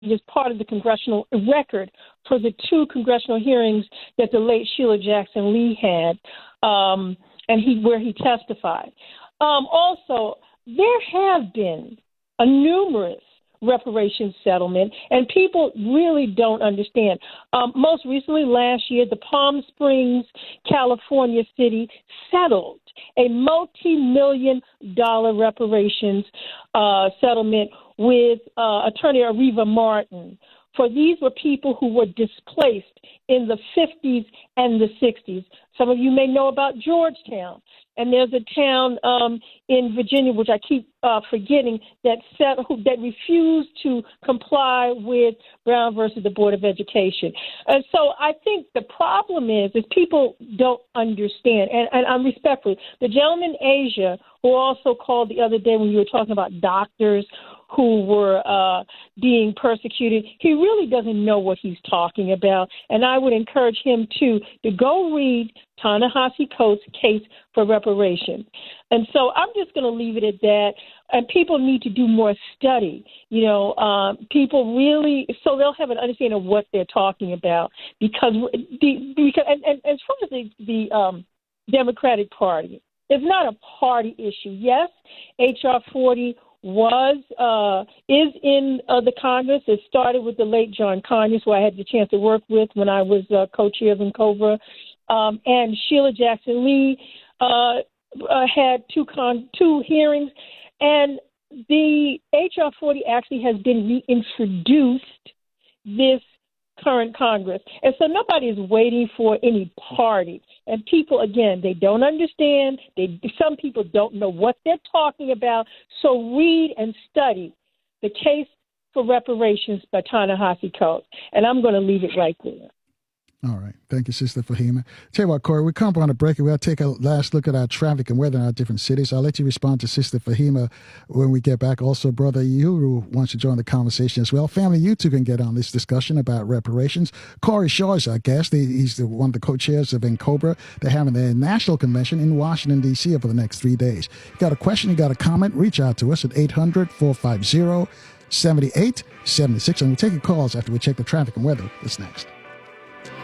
as part of the congressional record for the 2 congressional hearings that the late Sheila Jackson Lee had, where he testified. Also, there have been numerous reparations settlement, and people really don't understand. Most recently, last year, the Palm Springs, California city settled a multi-million-dollar reparations settlement with attorney Areva Martin. For these were people who were displaced in the 50s and the 60s. Some of you may know about Georgetown. And there's a town in Virginia, which I keep forgetting, that refused to comply with Brown versus the Board of Education. And so I think the problem is people don't understand. And I'm respectful. The gentleman, Asia, who also called the other day when you were talking about doctors who were being persecuted, he really doesn't know what he's talking about. And I would encourage him to go read Ta-Nehisi Coates' case for reparations. And so I'm just going to leave it at that. And people need to do more study, people really, so they'll have an understanding of what they're talking about. Because as far as the Democratic Party, it's not a party issue. Yes, H.R. 40 is in the Congress. It started with the late John Conyers, who I had the chance to work with when I was co-chair of NCOBRA. And Sheila Jackson Lee had two hearings. And the H.R. 40 actually has been reintroduced this current Congress. And so nobody is waiting for any party. And people, again, they don't understand. Some people don't know what they're talking about. So read and study the case for reparations by Ta-Nehisi Coates. And I'm going to leave it right there. All right. Thank you, Sister Fahima. Tell you what, Corey, we come up on a break and we'll take a last look at our traffic and weather in our different cities. I'll let you respond to Sister Fahima when we get back. Also, Brother Uhuru wants to join the conversation as well. Family, you two can get on this discussion about reparations. Corey Shaw is our guest. He's one of the co-chairs of NCOBRA. They're having their national convention in Washington, D.C. over the next 3 days. You got a question, you got a comment, reach out to us at 800-450-7876. And we'll take your calls after we check the traffic and weather. That's next.